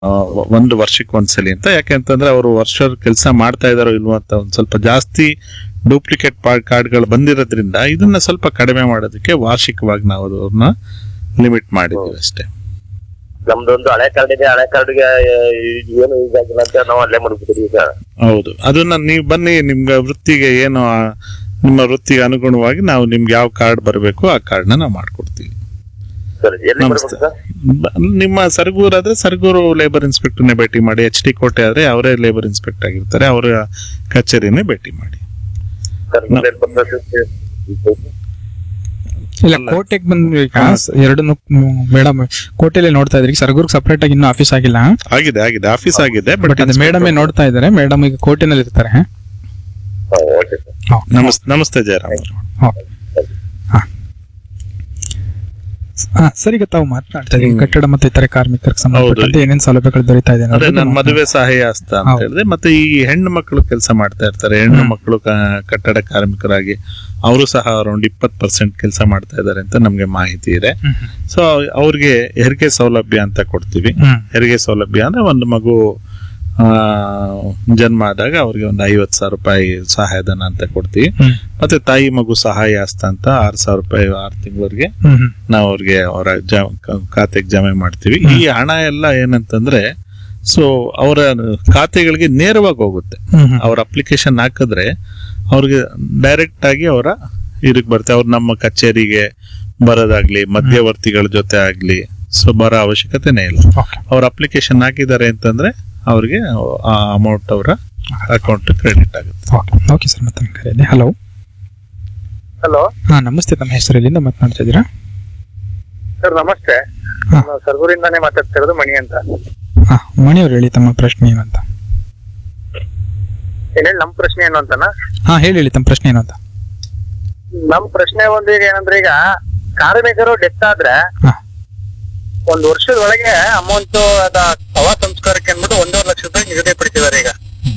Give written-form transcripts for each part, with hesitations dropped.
ಒಂದು ವರ್ಷಕ್ಕೆ ಒಂದ್ಸಲಿ ಅಂತ. ಯಾಕೆಂತಂದ್ರೆ ಅವರು ವರ್ಷ ಕೆಲಸ ಮಾಡ್ತಾ ಇದಾರೋ ಇಲ್ವೋ ಅಂತ ಒಂದ್ ಸ್ವಲ್ಪ ಜಾಸ್ತಿ ಡೂಪ್ಲಿಕೇಟ್ ಕಾರ್ಡ್ಗಳು ಬಂದಿರೋದ್ರಿಂದ ಇದನ್ನ ಸ್ವಲ್ಪ ಕಡಿಮೆ ಮಾಡೋದಕ್ಕೆ ವಾರ್ಷಿಕವಾಗಿ ನಾವು ಅವ್ರನ್ನ ಲಿಮಿಟ್ ಮಾಡಿದೀವಿ ಅಷ್ಟೇ. ನಮ್ದೊಂದು ಹಳೆ ಕಾರ್ಡ್ ಇದೆ, ಹಳೆ ಕಾರ್ಡ್ಗೆ ಏನು ಯೂಸ್ ಆಗಿಲ್ಲ ಅಂತ ನಾವು ಅಲ್ಲೇ ಮಾಡ್ಬಿಟ್ಟಿದ್ವಿ ಸರ್. ಹೌದು, ಅದನ್ನ ನೀವು ಬನ್ನಿ, ನಿಮ್ಗೆ ವೃತ್ತಿಗೆ ಏನು ನಿಮ್ಮ ವೃತ್ತಿಗೆ ಅನುಗುಣವಾಗಿ ನಾವು ನಿಮ್ಗೆ ಯಾವ ಕಾರ್ಡ್ ಬರಬೇಕು ಆ ಕಾರ್ಡ್ನ ನಾವು ಮಾಡ್ಕೊಡ್ತೀವಿ. ಸರ್ ಎಲ್ಲಿ ನಮಸ್ತೆ. ಬರ್ಬೇಕು ಸರ್? ನಿಮ್ಮ ಸರಗೂರು ಆದ್ರೆ ಸರಗೂರು ಲೇಬರ್ ಇನ್ಸ್ಪೆಕ್ಟರ್ನೇ ಭೇಟಿ ಮಾಡಿ. HD ಕೋಟೆ ಆದ್ರೆ ಅವರೇ ಲೇಬರ್ ಇನ್ಸ್ಪೆಕ್ಟರ್ ಆಗಿರ್ತಾರೆ, ಅವರ ಕಚೇರಿನೇ ಭೇಟಿ ಮಾಡಿ. ಸರ್ ಮುಂದೆ ಬಂದ್ರೆ ಇಲ್ಲ ಕೋಟೆಗೆ ಬಂದ್ವಿ ಈಗ ಎರಡನ್ನು ಮೇಡಮ್ ಕೋಟೆಯಲ್ಲಿ ನೋಡ್ತಾ ಇದ್ರಿ. ಸರಗೂರ್ಗೆ ಸಪರೇಟ್ ಆಗಿ ಇನ್ನೂ ಆಫೀಸ್ ಆಗಿಲ್ಲ. ಆಗಿದೆ ಆಫೀಸ್ ಆಗಿದೆ, ಬಟ್ ಅದು ಮೇಡಮ್ ನೋಡ್ತಾ ಇದ್ದಾರೆ. ಮೇಡಮ್ ಈಗ ಕೋಟೆನಲ್ಲಿ ಇರ್ತಾರೆ. Okay sir. ನಮಸ್ತೆ ಜಯರಾಮ್. ಸರ್ ಈಗ ತಾವು ಮಾತನಾಡ್ತಾ ಇದ್ದೀವಿ ಕಟ್ಟಡ ಮತ್ತು ಇತರೆ ಕಾರ್ಮಿಕರಿಗೆ ಸಂಬಂಧಪಟ್ಟಂತೆ ಏನೇನು ಸೌಲಭ್ಯಗಳು ದೊರೀತಾ ಇದೆ ಅದೇ ನನ್ನ ಮದುವೆ ಸಹಾಯ ಹಸ್ತ ಅಂತ ಹೇಳಿದ್ರೆ, ಮತ್ತೆ ಈ ಹೆಣ್ಣು ಮಕ್ಕಳು ಕೆಲಸ ಮಾಡ್ತಾ ಇರ್ತಾರೆ, ಹೆಣ್ಣು ಮಕ್ಕಳು ಕಟ್ಟಡ ಕಾರ್ಮಿಕರಾಗಿ ಅವರು ಸಹ ಅರೌಂಡ್ 20% ಕೆಲಸ ಮಾಡ್ತಾ ಇದ್ದಾರೆ ಅಂತ ನಮ್ಗೆ ಮಾಹಿತಿ ಇದೆ. ಸೊ ಅವ್ರಿಗೆ ಹೆರಿಗೆ ಸೌಲಭ್ಯ ಅಂತ ಕೊಡ್ತೀವಿ. ಹೆರಿಗೆ ಸೌಲಭ್ಯ ಅಂದ್ರೆ ಒಂದು ಮಗು ಜನ್ಮ ಆದಾಗ ಅವ್ರಿಗೆ ಒಂದು 50,000 ರೂಪಾಯಿ ಸಹಾಯಧನ ಅಂತ ಕೊಡ್ತೀವಿ. ಮತ್ತೆ ತಾಯಿ ಮಗು ಸಹಾಯ ಹಸ್ತ ಅಂತ 6,000 ರೂಪಾಯಿ 6 ತಿಂಗಳಿಗೆ ನಾವು ಅವ್ರಿಗೆ ಅವರ ಖಾತೆಗೆ ಜಮೆ ಮಾಡ್ತೀವಿ. ಈ ಹಣ ಎಲ್ಲ ಏನಂತಂದ್ರೆ ಸೊ ಅವರ ಖಾತೆಗಳಿಗೆ ನೇರವಾಗಿ ಹೋಗುತ್ತೆ. ಅವ್ರ ಅಪ್ಲಿಕೇಶನ್ ಹಾಕಿದ್ರೆ ಅವ್ರಿಗೆ ಡೈರೆಕ್ಟ್ ಆಗಿ ಅವರ ಇದಕ್ಕೆ ಬರುತ್ತೆ. ಅವ್ರು ನಮ್ಮ ಕಚೇರಿಗೆ ಬರೋದಾಗ್ಲಿ ಮಧ್ಯವರ್ತಿಗಳ ಜೊತೆ ಆಗ್ಲಿ ಸೊ ಬರೋ ಅವಶ್ಯಕತೆನೇ ಇಲ್ಲ. ಅವ್ರ ಅಪ್ಲಿಕೇಶನ್ ಹಾಕಿದ್ದಾರೆ ಅಂತಂದ್ರೆ ಅವ್ರಿಗೆ ಆ ಅಮೌಂಟ್ ಅವರ ಅಕೌಂಟ್ ಕ್ರೆಡಿಟ್ ಆಗುತ್ತೆ. ಓಕೆ ಸರ್, ಮತ್ತೆ ಕರೆಯಲ್ಲಿ ಹಲೋ. ಹಲೋ, ನಮಸ್ತೆ. ತಮ್ಮ ಹೆಸರು ಎಲ್ಲಿಂದ ಮಾತನಾಡ್ತಾ ಇದ್ದೀರಾ? ಸರ್ ನಮಸ್ತೆ, ನಾನು ಸರಗೂರಿಂದಾನೇ ಮಾತಾಡ್ತಿರೋದು, ಮಣಿ ಅಂತ. ಮಣಿಯವ್ರು ಹೇಳಿ ತಮ್ಮ ಪ್ರಶ್ನೆ ಏನು ಅಂತ. ಏನೇಳಿ ನಮ್ ಪ್ರಶ್ನೆ ಏನು ಅಂತನಾ? ಹೇಳಿ ತಮ್ಮ ಪ್ರಶ್ನೆ ಏನು ಅಂತ. ನಮ್ ಪ್ರಶ್ನೆ ಒಂದು ಈಗ ಏನಂದ್ರೆ, ಈಗ ಕಾರ್ಮಿಕರು ಡೆತ್ ಆದ್ರೆ ಒಂದ್ ವರ್ಷದ ಒಳಗೆ ಅಮೌಂಟ್ ಅದ ಶವ ಸಂಸ್ಕಾರಕ್ಕೆ ಅಂದ್ಬಿಟ್ಟು 1.5 ಲಕ್ಷ ರೂಪಾಯಿ ನಿಗದಿ ಪಡಿಸಿದ್ದಾರೆ. ಈಗ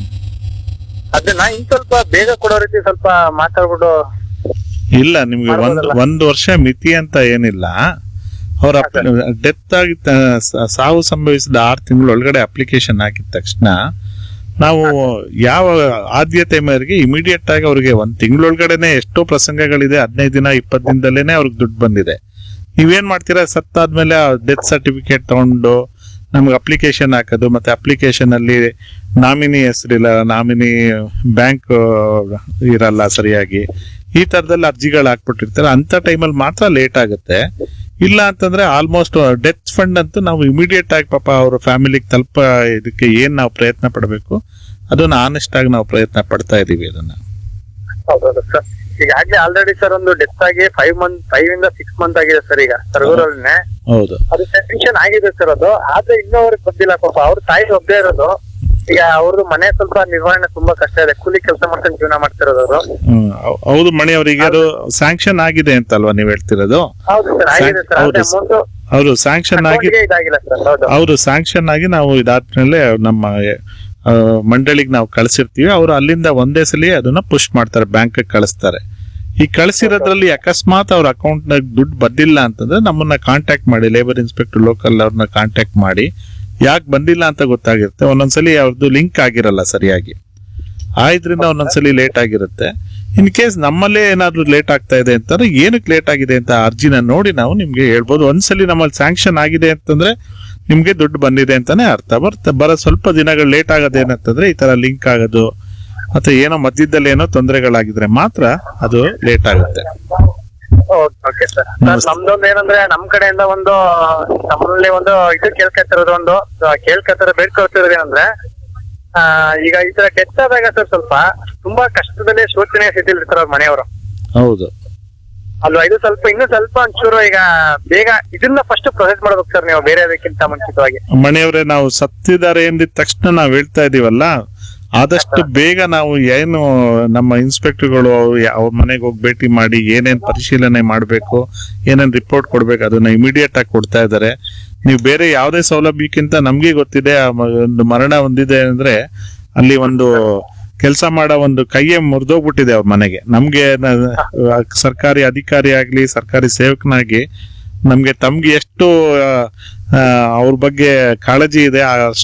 ಅದನ್ನ ಇನ್ ಸ್ವಲ್ಪ ಬೇಗ ಕೊಡೋ ರೀತಿ ಸ್ವಲ್ಪ ಮಾತಾಡ್ಬಿಟ್ಟು. ಇಲ್ಲ, ನಿಮ್ಗೆ ಒಂದು ವರ್ಷ ಮಿತಿ ಅಂತ ಏನಿಲ್ಲ. ಅವ್ರ ಡೆತ್ ಆಗಿ ಸಾವು ಸಂಭವಿಸಿದ 6 ತಿಂಗಳ ಒಳಗಡೆ ಅಪ್ಲಿಕೇಶನ್ ಹಾಕಿದ ತಕ್ಷಣ ನಾವು ಯಾವ ಆದ್ಯತೆ ಮೇರೆಗೆ ಇಮಿಡಿಯೇಟ್ ಆಗಿ ಅವ್ರಿಗೆ 1 ತಿಂಗಳೊಳಗಡೆನೆ ಎಷ್ಟೋ ಪ್ರಸಂಗಗಳಿದೆ, 15 ದಿನ 20 ದಿನದಲ್ಲೇನೆ ಅವ್ರಿಗೆ ದುಡ್ಡು ಬಂದಿದೆ. ನೀವೇನ್ ಮಾಡ್ತೀರಾ, ಸತ್ತಾದ್ಮೇಲೆ ಡೆತ್ ಸರ್ಟಿಫಿಕೇಟ್ ತಗೊಂಡು ನಮ್ಗೆ ಅಪ್ಲಿಕೇಶನ್ ಹಾಕೋದು, ಮತ್ತೆ ಅಪ್ಲಿಕೇಶನ್ ಅಲ್ಲಿ ನಾಮಿನಿ ಹೆಸರಿಲ್ಲ, ನಾಮಿನಿ ಬ್ಯಾಂಕ್ ಇರಲ್ಲ ಸರಿಯಾಗಿ, ಈ ತರದಲ್ಲಿ ಅರ್ಜಿಗಳು ಹಾಕ್ಬಿಟ್ಟಿರ್ತಾರೆ. ಅಂತ ಟೈಮಲ್ಲಿ ಮಾತ್ರ ಲೇಟ್ ಆಗುತ್ತೆ. ಇಲ್ಲ ಅಂತಂದ್ರೆ ಆಲ್ಮೋಸ್ಟ್ ಡೆತ್ ಫಂಡ್ ಅಂತೂ ನಾವು ಇಮಿಡಿಯೇಟ್ ಆಗಿ ಪಾಪ ಅವ್ರ ಫ್ಯಾಮಿಲಿಗೆ ತಲುಪ ಇದಕ್ಕೆ ಏನ್ ನಾವು ಪ್ರಯತ್ನ ಪಡಬೇಕು ಅದನ್ನ ಆನೆಸ್ಟ್ ಆಗಿ ನಾವು ಪ್ರಯತ್ನ ಪಡ್ತಾ ಇದೀವಿ. ಅದನ್ನ ಹೌದೌದು ಸರ್. ಈಗಾಗ್ಲೇ ಆಲ್ರೆಡಿ ಸರ್ ಒಂದು ಡೆತ್ ಆಗಿ 5 ಇಂದ 6 ಮಂತ್ ಆಗಿದೆ ಸರ್. ಈಗ ಸರಗೂರಲ್ಲೇ ಹೌದು, ಅದು ಸ್ಯಾಂಕ್ಷನ್ ಆಗಿದೆ ಸರ್. ಅದು ಆದ್ರೆ ಇನ್ನೂ ಅವ್ರಿಗೆ ಗೊತ್ತಿಲ್ಲ ಪಾಪ. ಅವ್ರ ತಾಯಿ ಒಬ್ಬೇ ಇರೋದು. ಈಗ ಅವ್ರದ್ದು ಮನೆ ಸ್ವಲ್ಪ ನಿರ್ವಹಣೆ ತುಂಬಾ ಕಷ್ಟ ಇದೆ. ಕೂಲಿ ಕೆಲಸ ಮಾಡ್ಕೊಂಡು ಜೀವನ ಮಾಡ್ತಿರೋದು ಅವರು. ಹೌದು ಮಣಿ ಅವರಿಗೆ ಅದು ಸ್ಯಾಂಕ್ಷನ್ ಆಗಿದೆ ಅಂತಲ್ವಾ ನೀವ್ ಹೇಳ್ತಿರೋದು? ಹೌದು ಸರ್, ಆಗಿದೆ ಸರ್. ಅಮೌಂಟ್ ಅವರು ಸ್ಯಾಂಕ್ಷನ್ ಆಗಿ ಇದಾಗಿಲ್ಲ ಸರ್. ಹೌದು, ಅವರು ಸ್ಯಾಂಕ್ಷನ್ ಆಗಿ ನಾವು ಇದಾದ್ಮೇಲೆ ನಮ್ಮ ಮಂಡಳಿಗೆ ನಾವು ಕಳ್ಸಿರ್ತೀವಿ. ಅವರು ಅಲ್ಲಿಂದ ಒಂದೇ ಸಲ ಅದನ್ನ ಪುಷ್ ಮಾಡ್ತಾರೆ, ಬ್ಯಾಂಕ್ ಕಳಿಸ್ತಾರೆ. ಈ ಕಳಿಸಿರೋದ್ರಲ್ಲಿ ಅಕಸ್ಮಾತ್ ಅವ್ರ ಅಕೌಂಟ್ ನಾಗ ದುಡ್ಡು ಬಂದಿಲ್ಲ ಅಂತಂದ್ರೆ ನಮ್ಮನ್ನ ಕಾಂಟ್ಯಾಕ್ಟ್ ಮಾಡಿ, ಲೇಬರ್ ಇನ್ಸ್ಪೆಕ್ಟರ್ ಲೋಕಲ್ ಅವ್ರನ್ನ ಕಾಂಟ್ಯಾಕ್ಟ್ ಮಾಡಿ ಯಾಕೆ ಬಂದಿಲ್ಲ ಅಂತ ಗೊತ್ತಾಗಿರುತ್ತೆ. ಒಂದೊಂದ್ಸಲಿ ಅವ್ರದ್ದು ಲಿಂಕ್ ಆಗಿರಲ್ಲ ಸರಿಯಾಗಿ, ಆದ್ರಿಂದ ಒಂದೊಂದ್ಸಲಿ ಲೇಟ್ ಆಗಿರುತ್ತೆ. ಇನ್ ಕೇಸ್ ನಮ್ಮಲ್ಲೇ ಏನಾದ್ರು ಲೇಟ್ ಆಗ್ತಾ ಇದೆ ಅಂತಂದ್ರೆ ಏನಕ್ಕೆ ಲೇಟ್ ಆಗಿದೆ ಅಂತ ಅರ್ಜಿನ ನೋಡಿ ನಾವು ನಿಮ್ಗೆ ಹೇಳ್ಬೋದು. ಒಂದ್ಸಲಿ ನಮ್ಮಲ್ಲಿ ಸ್ಯಾಂಕ್ಷನ್ ಆಗಿದೆ ಅಂತಂದ್ರೆ ನಿಮ್ಗೆ ದುಡ್ಡು ಬಂದಿದೆ ಅಂತಾನೆ ಅರ್ಥ. ಬರೋ ಸ್ವಲ್ಪ ದಿನಗಳು ಲೇಟ್ ಆಗೋದೇನಂತಂದ್ರೆ ಈ ತರ ಲಿಂಕ್ ಆಗೋದು ಮತ್ತೆ ಏನೋ ಮಧ್ಯದಲ್ಲಿ ಏನೋ ತೊಂದರೆಗಳಾಗಿದ್ರೆ ಮಾತ್ರ ಅದು ಲೇಟ್ ಆಗುತ್ತೆ. Okay sir. ನಮ್ದೊಂದು ಏನಂದ್ರೆ ನಮ್ ಕಡೆಯಿಂದ ಒಂದು ನಮ್ಮಲ್ಲಿ ಒಂದು ಇದು ಕೇಳ್ಕೊತಿರೋದು ಬೇಡ್ಕೊಳ್ತಿರೋದೇನಂದ್ರೆ, ಈಗ ಈ ತರ ಡೆತ್ ಆದಾಗ ಸರ್ ಸ್ವಲ್ಪ ತುಂಬಾ ಕಷ್ಟದಲ್ಲಿ ಶೋಚನೀಯ ಸ್ಥಿತಿಲಿ ಇರ್ತಾರ ಅವ್ರ ಮನೆಯವರು. ಹೌದು ಅಲ್ವಾ? ಇದು ಸ್ವಲ್ಪ ಇನ್ನೂ ಸ್ವಲ್ಪ ಒಂಚೂರು ಈಗ ಬೇಗ ಇದನ್ನ ಫಸ್ಟ್ ಪ್ರೊಸೆಸ್ ಮಾಡ್ಬೇಕು ಸರ್ ನೀವು, ಬೇರೆ ಅದಕ್ಕಿಂತ ಮುಂಚಿತವಾಗಿ. ಮನೆಯವರೇ ನಾವು ಸತ್ತಿದ್ದಾರೆ ಎಂದಿದ ತಕ್ಷಣ ನಾವ್ ಹೇಳ್ತಾ ಇದೀವಲ್ಲ, ಆದಷ್ಟು ಬೇಗ ನಾವು ಏನು ನಮ್ಮ ಇನ್ಸ್ಪೆಕ್ಟರ್ಗಳು ಅವ್ರ ಮನೆಗೆ ಹೋಗಿ ಭೇಟಿ ಮಾಡಿ ಏನೇನ್ ಪರಿಶೀಲನೆ ಮಾಡ್ಬೇಕು, ಏನೇನ್ ರಿಪೋರ್ಟ್ ಕೊಡ್ಬೇಕು ಅದನ್ನ ಇಮಿಡಿಯೇಟ್ ಆಗಿ ಕೊಡ್ತಾ ಇದಾರೆ. ನೀವು ಬೇರೆ ಯಾವುದೇ ಸೌಲಭ್ಯಕ್ಕಿಂತ ನಮ್ಗೆ ಗೊತ್ತಿದೆ, ಒಂದು ಮರಣ ಹೊಂದಿದೆ ಅಂದ್ರೆ ಅಲ್ಲಿ ಒಂದು ಕೆಲಸ ಮಾಡೋ ಒಂದು ಕೈಯೇ ಮುರಿದೋಗ್ಬಿಟ್ಟಿದೆ ಅವ್ರ ಮನೆಗೆ. ನಮ್ಗೆ ಸರ್ಕಾರಿ ಅಧಿಕಾರಿ ಆಗ್ಲಿ ಸರ್ಕಾರಿ ಸೇವಕನಾಗಿ ನಮ್ಗೆ ತಮ್ಗೆ ಎಷ್ಟು ಅವ್ರ ಬಗ್ಗೆ ಕಾಳಜಿ ಇದೆ